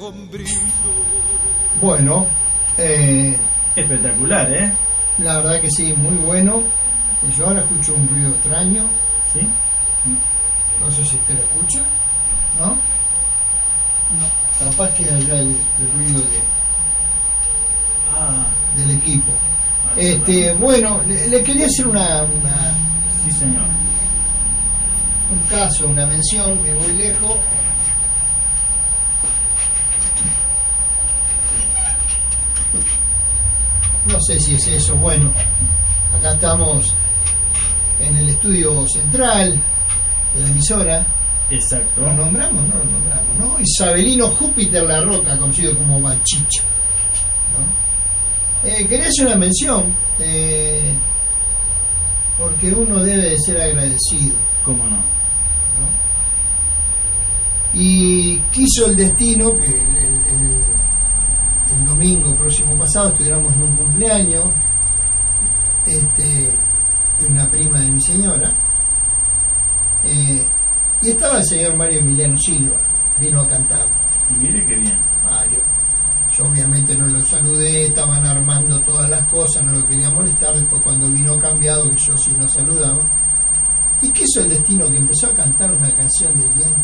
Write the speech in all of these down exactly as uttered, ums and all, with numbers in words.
con brillo. Bueno, eh, espectacular, ¿eh? La verdad que sí, muy bueno. Yo ahora escucho un ruido extraño. ¿Sí? No sé si usted lo escucha, ¿no? No. Capaz que allá el, el ruido de, ah. del equipo. Ah, este, bueno, le, le quería hacer una, una... Sí, señor. Un caso, una mención, me voy lejos. No sé si es eso. Bueno, acá estamos en el estudio central de la emisora. Exacto. ¿Lo nombramos? No lo nombramos, ¿no? Isabelino Júpiter La Roca, conocido como Bachicha, ¿no? Eh, quería hacer una mención, eh, porque uno debe de ser agradecido. ¿Cómo no? ¿No? Y quiso el destino que el, el, el, el domingo próximo pasado estuviéramos en un cumpleaños este, de una prima de mi señora, eh, y estaba el señor Mario Emiliano Silva, vino a cantar. Mire qué bien. Mario, yo obviamente no lo saludé, estaban armando todas las cosas, no lo quería molestar. Después cuando vino cambiado, que yo sí no saludaba, y quiso el destino que empezó a cantar una canción de bien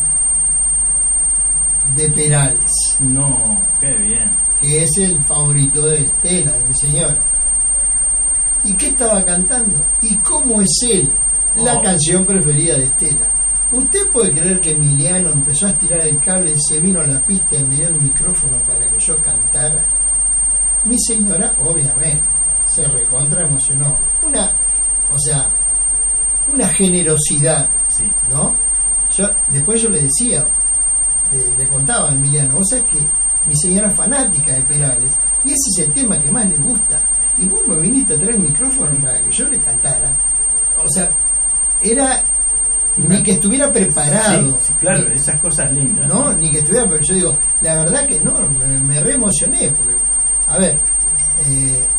de Perales. No, qué bien. Que es el favorito de Estela, de mi señora. ¿Y qué estaba cantando? ¿Y cómo es él? La oh. canción preferida de Estela. ¿Usted puede creer que Emiliano empezó a estirar el cable y se vino a la pista y me dio el micrófono para que yo cantara? Mi señora, obviamente, se recontra emocionó. Una, o sea, una generosidad, sí, ¿no? Yo, después yo le decía, le, le contaba a Emiliano, vos sabés que mi señora es fanática de Perales y ese es el tema que más le gusta. Y vos me viniste a traer el micrófono para que yo le cantara. O sea, era... ni que estuviera preparado. Sí, sí, claro, ni, esas cosas lindas. ¿no? ¿no? Ni que estuviera, pero yo digo, la verdad que no, me, me re emocioné, porque, a ver, eh,